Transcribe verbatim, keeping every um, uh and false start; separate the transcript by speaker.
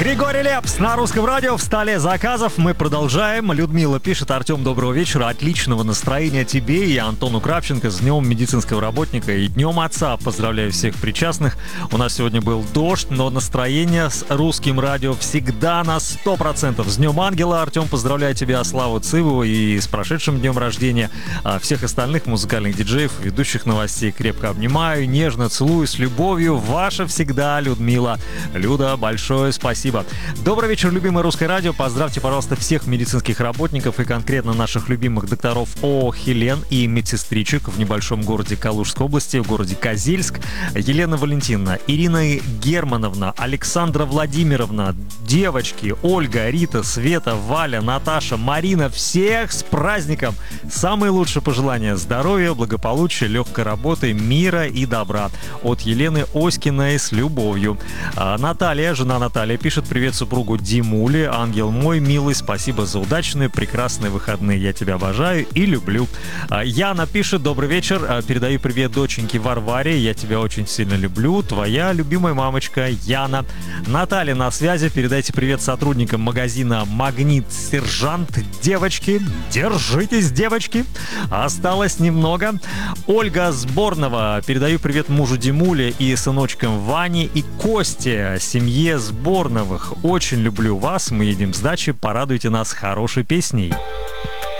Speaker 1: Григорий Лепс на Русском радио в столе заказов. Мы продолжаем. Людмила пишет: Артем, доброго вечера, отличного настроения тебе и Антону Кравченко с Днем медицинского работника и Днем Отца. Поздравляю всех причастных. У нас сегодня был дождь, но настроение с Русским радио всегда на сто процентов. С Днем Ангела, Артем, поздравляю тебя, Славу Цивову, и с прошедшим днем рождения. А всех остальных музыкальных диджеев, ведущих новостей крепко обнимаю, нежно целую, с любовью. Ваша всегда Людмила. Люда, большое спасибо. Добрый вечер, любимое Русское радио. Поздравьте, пожалуйста, всех медицинских работников и конкретно наших любимых докторов ООО «Хелен» и медсестричек в небольшом городе Калужской области, в городе Козельск. Елена Валентиновна, Ирина Германовна, Александра Владимировна, девочки, Ольга, Рита, Света, Валя, Наташа, Марина. Всех с праздником! Самые лучшие пожелания: здоровья, благополучия, легкой работы, мира и добра. От Елены Оськиной с любовью. А Наталья, жена Наталья, пишет: привет супругу Димуле. Ангел мой, милый, спасибо за удачные, прекрасные выходные. Я тебя обожаю и люблю. Яна пишет: добрый вечер. Передаю привет доченьке Варваре. Я тебя очень сильно люблю. Твоя любимая мамочка Яна. Наталья на связи. Передайте привет сотрудникам магазина «Магнит Сержант». Девочки, держитесь, девочки. Осталось немного. Ольга Сборнова. Передаю привет мужу Димуле и сыночкам Ване и Косте, семье Сборновых. Очень люблю вас. Мы едем с дачи. Порадуйте нас хорошей песней.